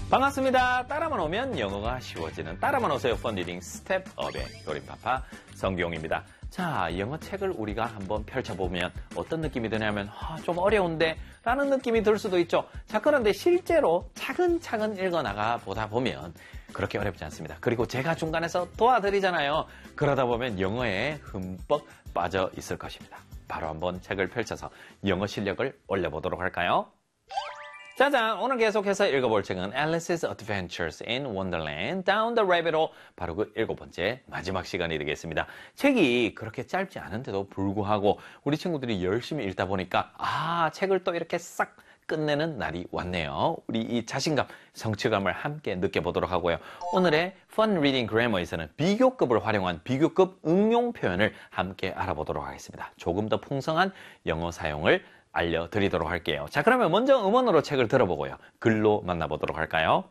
반갑습니다. 따라만 오면 영어가 쉬워지는 따라만 오세요 펀디딩 스텝업의 도림파파 성기용입니다. 자, 영어 책을 우리가 한번 펼쳐보면 어떤 느낌이 드냐면 좀 어려운데 라는 느낌이 들 수도 있죠. 자, 그런데 실제로 차근차근 읽어나가 보다 보면 그렇게 어렵지 않습니다. 그리고 제가 중간에서 도와드리잖아요. 그러다 보면 영어에 흠뻑 빠져 있을 것입니다. 바로 한번 책을 펼쳐서 영어 실력을 올려보도록 할까요? 짜잔! 오늘 계속해서 읽어볼 책은 Alice's Adventures in Wonderland, Down the Rabbit Hole, 바로 그 7번째 마지막 시간이 되겠습니다. 책이 그렇게 짧지 않은데도 불구하고 우리 친구들이 열심히 읽다 보니까 책을 또 이렇게 싹 끝내는 날이 왔네요. 우리 이 자신감, 성취감을 함께 느껴보도록 하고요. 오늘의 Fun Reading Grammar에서는 비교급을 활용한 비교급 응용 표현을 함께 알아보도록 하겠습니다. 조금 더 풍성한 영어 사용을 알려드리도록 할게요. 자, 그러면 먼저 음원으로 책을 들어보고요. 글로 만나보도록 할까요?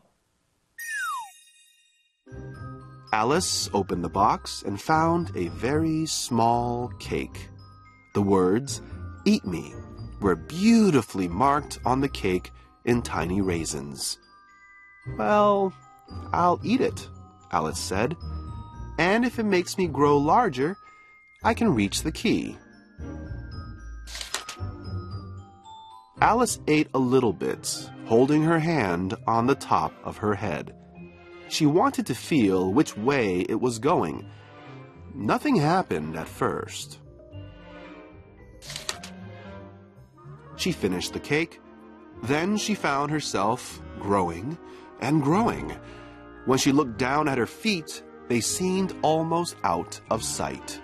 Alice opened the box and found a very small cake. The words, "Eat me," were beautifully marked on the cake in tiny raisins. "Well, I'll eat it," Alice said. "And if it makes me grow larger, I can reach the key." Alice ate a little bit, holding her hand on the top of her head. She wanted to feel which way it was going. Nothing happened at first. She finished the cake. Then she found herself growing and growing. When she looked down at her feet, they seemed almost out of sight.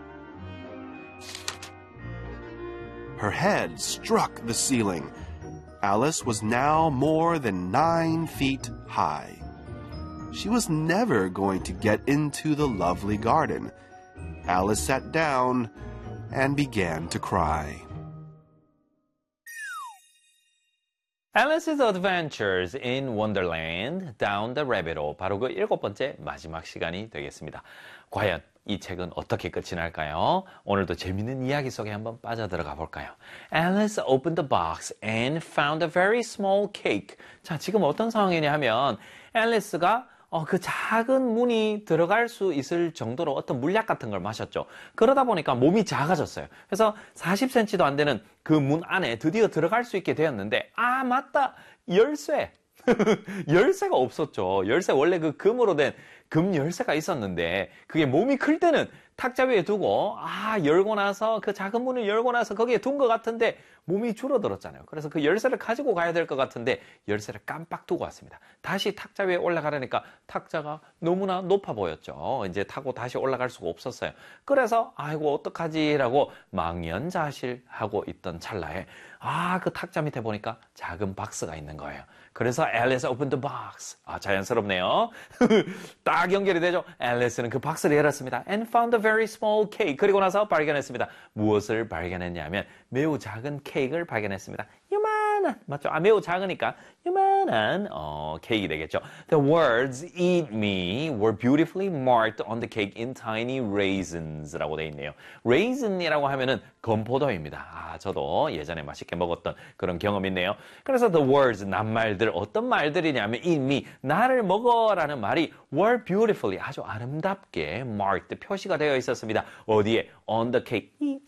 Her head struck the ceiling. Alice was now more than 9 feet high. She was never going to get into the lovely garden. Alice sat down and began to cry. Alice's Adventures in Wonderland, Down the Rabbit Hole. 바로 그 7번째 마지막 시간이 되겠습니다. 과연 이 책은 어떻게 끝이 날까요? 오늘도 재밌는 이야기 속에 한번 빠져들어가 볼까요? Alice opened the box and found a very small cake. 자, 지금 어떤 상황이냐 하면 앨리스가 그 작은 문이 들어갈 수 있을 정도로 어떤 물약 같은 걸 마셨죠. 그러다 보니까 몸이 작아졌어요. 그래서 40cm도 안 되는 그 문 안에 드디어 들어갈 수 있게 되었는데 맞다! 열쇠! 열쇠가 없었죠. 열쇠 원래 그 금으로 된 금 열쇠가 있었는데 그게 몸이 클 때는 탁자 위에 두고 열고 나서 그 작은 문을 열고 나서 거기에 둔 것 같은데 몸이 줄어들었잖아요. 그래서 그 열쇠를 가지고 가야 될 것 같은데 열쇠를 깜빡 두고 왔습니다. 다시 탁자 위에 올라가려니까 탁자가 너무나 높아 보였죠. 이제 타고 다시 올라갈 수가 없었어요. 그래서 아이고 어떡하지라고 망연자실하고 있던 찰나에 그 탁자 밑에 보니까 작은 박스가 있는 거예요. 그래서 Alice opened the box. 자연스럽네요. 딱 연결이 되죠. 앨리스는 그 박스를 열었습니다. And found a very small cake. 그리고 나서 발견했습니다. 무엇을 발견했냐면 매우 작은 케이크를 발견했습니다. 요만한, 맞죠? 매우 작으니까 요만한 케이크 되겠죠. The words "eat me" were beautifully marked on the cake in tiny raisins 라고 되어 있네요. raisin이라고 하면은 건포도입니다. 저도 예전에 맛있게 먹었던 그런 경험이 있네요. 그래서 the words, 낱말들, 어떤 말들이냐면 eat me, 나를 먹어라는 말이 were beautifully, 아주 아름답게 marked, 표시가 되어 있었습니다. 어디에? on the cake, 이